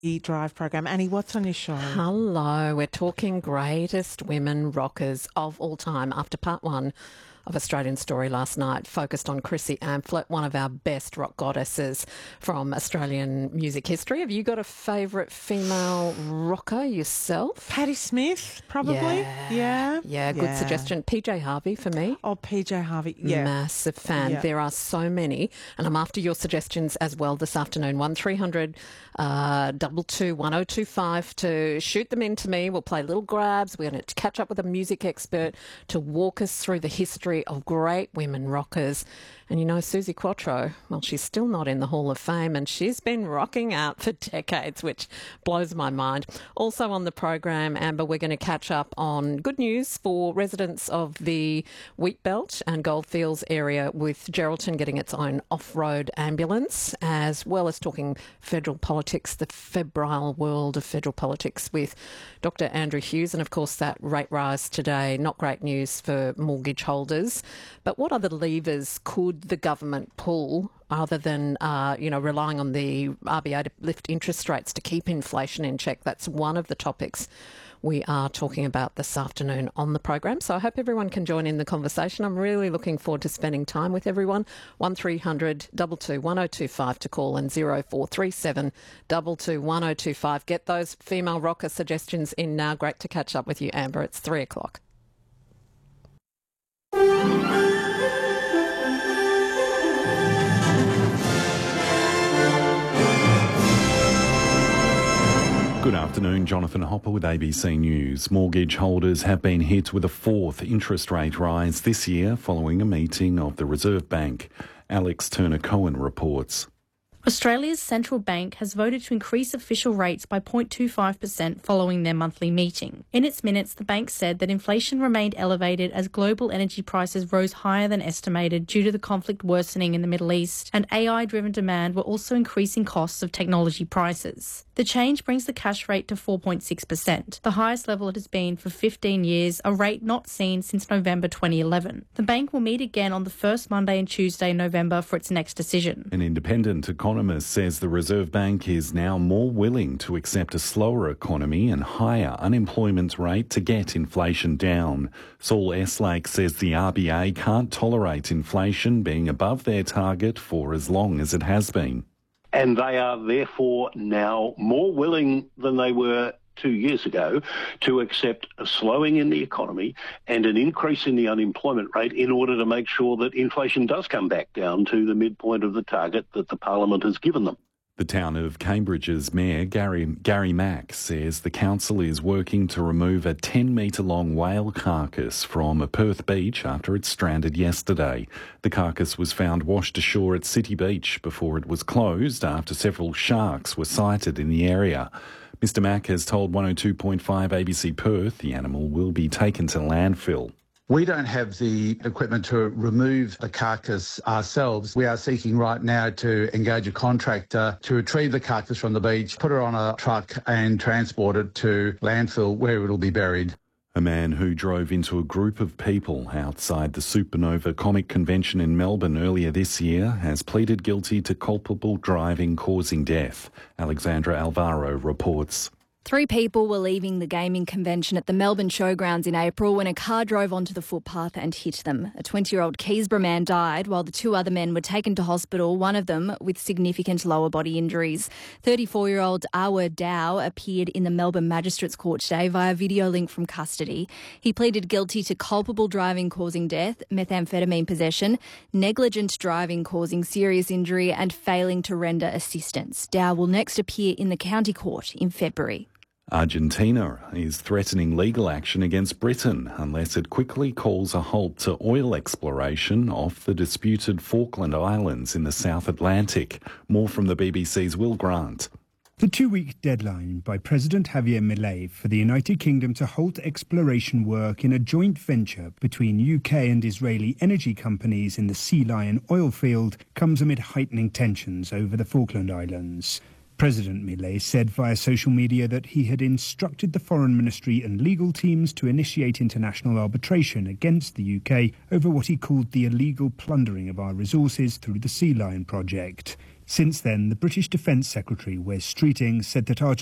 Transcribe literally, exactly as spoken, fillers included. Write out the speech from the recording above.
E-Drive program. Annie, what's on your show? Hello, we're talking greatest women rockers of all time after part one of Australian Story last night focused on Chrissy Amphlett, one of our best rock goddesses from Australian music history. Have you got a favourite female rocker yourself? Patti Smith, probably. Yeah. Yeah. Yeah, good Yeah. suggestion. P J Harvey for me. Oh, P J Harvey. Yeah. Massive fan. Yeah. There are so many, and I'm after your suggestions as well this afternoon. one three hundred uh, two two one oh two five to shoot them in to me. We'll play little grabs. We're going to catch up with a music expert to walk us through the history of great women rockers. And you know, Suzi Quatro, well, she's still not in the Hall of Fame, and she's been rocking out for decades, which blows my mind. Also on the program, Amber, we're going to catch up on good news for residents of the Wheatbelt and Goldfields area, with Geraldton getting its own off-road ambulance, as well as talking federal politics, the febrile world of federal politics, with Doctor Andrew Hughes, and of course that rate rise today. Not great news for mortgage holders. But what other levers could the government pull other than, uh, you know, relying on the R B A to lift interest rates to keep inflation in check? That's one of the topics we are talking about this afternoon on the program. So I hope everyone can join in the conversation. I'm really looking forward to spending time with everyone. one three hundred two two one oh two five to call, and zero four three seven two two one oh two five. Get those female rocker suggestions in now. Great to catch up with you, Amber. It's three o'clock. Good afternoon, Jonathan Hopper with A B C News. Mortgage holders have been hit with a fourth interest rate rise this year following a meeting of the Reserve Bank. Alex Turner-Cohen reports. Australia's central bank has voted to increase official rates by zero point two five percent following their monthly meeting. In its minutes, the bank said that inflation remained elevated as global energy prices rose higher than estimated due to the conflict worsening in the Middle East, and A I-driven demand were also increasing costs of technology prices. The change brings the cash rate to four point six percent, the highest level it has been for fifteen years, a rate not seen since November twenty eleven. The bank will meet again on the first Monday and Tuesday in November for its next decision. An independent economist says the Reserve Bank is now more willing to accept a slower economy and higher unemployment rate to get inflation down. Saul Eslake says the R B A can't tolerate inflation being above their target for as long as it has been. And they are therefore now more willing than they were two years ago to accept a slowing in the economy and an increase in the unemployment rate in order to make sure that inflation does come back down to the midpoint of the target that the Parliament has given them. The town of Cambridge's Mayor, Gary, Gary Mack, says the council is working to remove a ten metre long whale carcass from a Perth beach after it stranded yesterday. The carcass was found washed ashore at City Beach before it was closed after several sharks were sighted in the area. Mister Mack has told one oh two point five A B C Perth the animal will be taken to landfill. We don't have the equipment to remove the carcass ourselves. We are seeking right now to engage a contractor to retrieve the carcass from the beach, put it on a truck and transport it to landfill where it will be buried. A man who drove into a group of people outside the Supernova Comic Convention in Melbourne earlier this year has pleaded guilty to culpable driving causing death. Alexandra Alvaro reports. Three people were leaving the gaming convention at the Melbourne Showgrounds in April when a car drove onto the footpath and hit them. A twenty-year-old Keysborough man died while the two other men were taken to hospital, one of them with significant lower body injuries. thirty-four-year-old Awer Dow appeared in the Melbourne Magistrates Court today via video link from custody. He pleaded guilty to culpable driving causing death, methamphetamine possession, negligent driving causing serious injury and failing to render assistance. Dow will next appear in the county court in February. Argentina is threatening legal action against Britain unless it quickly calls a halt to oil exploration off the disputed Falkland Islands in the South Atlantic. More from the B B C's Will Grant. The two-week deadline by President Javier Milei for the United Kingdom to halt exploration work in a joint venture between U K and Israeli energy companies in the Sea Lion oil field comes amid heightening tensions over the Falkland Islands. President Milei said via social media that he had instructed the Foreign Ministry and legal teams to initiate international arbitration against the U K over what he called the illegal plundering of our resources through the Sea Lion project. Since then, the British Defence Secretary, Wes Streeting, said that Argentina